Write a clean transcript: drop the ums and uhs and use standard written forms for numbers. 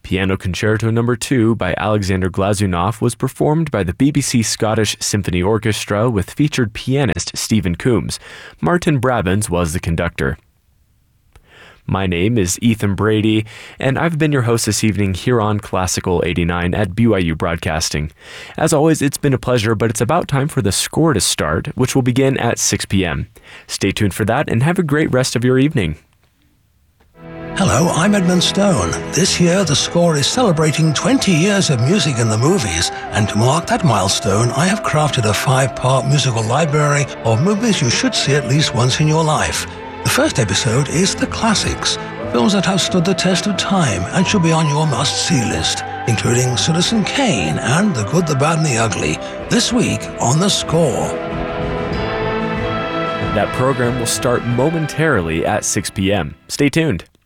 Piano Concerto No. 2 by Alexander Glazunov was performed by the BBC Scottish Symphony Orchestra with featured pianist Stephen Coombs. Martin Brabants was the conductor. My name is Ethan Brady, and I've been your host this evening here on Classical 89 at BYU Broadcasting. As always, it's been a pleasure, but it's about time for the score to start, which will begin at 6 p.m. Stay tuned for that, and have a great rest of your evening. Hello, I'm Edmund Stone. This year, the score is celebrating 20 years of music in the movies, and to mark that milestone, I have crafted a 5-part musical library of movies you should see at least once in your life. The first episode is The Classics, films that have stood the test of time and should be on your must-see list, including Citizen Kane and The Good, the Bad and the Ugly, this week on The Score. That program will start momentarily at 6 p.m. Stay tuned.